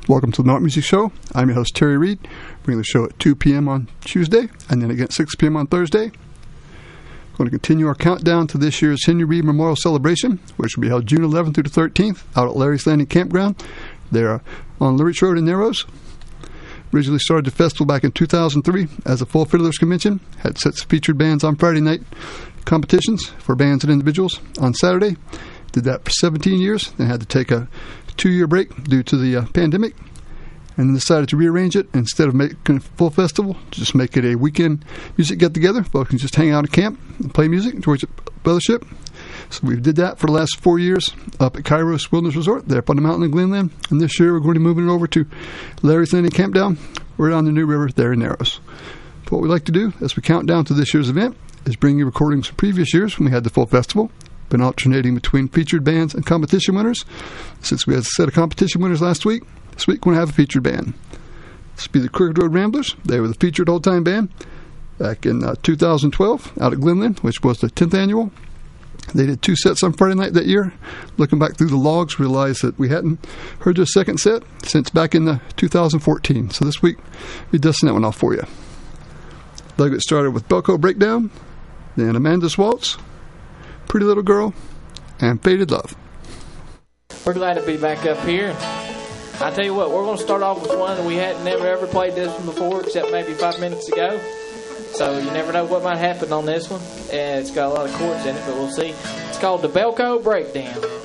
Welcome to the Mount Music Show. I'm your host, Terry Reed. Bringing the show at 2 p.m. on Tuesday and then again at 6 p.m. on Thursday. We're going to continue our countdown to this year's Henry Reed Memorial Celebration, which will be held June 11th through the 13th out at Larry's Landing Campground. They're on Lurich Road in Narrows. Originally started the festival back in 2003 as a full fiddlers convention. Had sets of featured bands on Friday night, competitions for bands and individuals on Saturday. Did that for 17 years, then had to take a 2-year break due to the pandemic, and then decided to rearrange it. Instead of making a full festival, just make it a weekend music get-together. Folks can just hang out at camp and play music towards the Fellowship. So we did that for the last 4 years up at Kairos Wilderness Resort. They're up on the mountain in Glenland. And this year we're going to be moving it over to Larry's Landing Campdown. We're on the New River there in Narrows. So what we like to do as we count down to this year's event is bring you recordings from previous years when we had the full festival. Been alternating between featured bands and competition winners. Since we had a set of competition winners last week, this week we're going to have a featured band. This will be the Crooked Road Ramblers. They were the featured old-time band back in 2012 out at Glenland, which was the 10th annual. They did 2 sets on Friday night that year. Looking back through the logs, realized that we hadn't heard their second set since back in 2014. So this week, we're dusting that one off for you. They'll get started with Belko Breakdown, then Amanda's Waltz, Pretty Little Girl, and Faded Love. We're glad to be back up here. I tell you what, we're going to start off with one that we had never ever played this one before, except maybe 5 minutes ago. So you never know what might happen on this one. And it's got a lot of chords in it, but we'll see. It's called the Belko Breakdown.